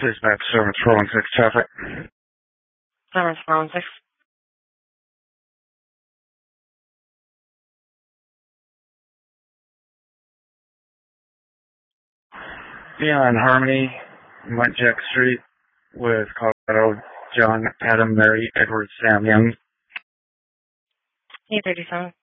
Dispatch 7416 traffic. 7416. Beyond Harmony, Mount Jack Street with Colorado, John, Adam, Mary, Edward, Sam Young. 837.